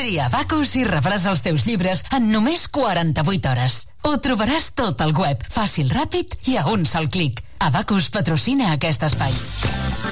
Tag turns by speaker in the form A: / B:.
A: Tria Abacus i rebràs els teus llibres en només 48 hores. Ho trobaràs tot al web, fàcil, ràpid i a un sol clic. Abacus patrocina aquest espai.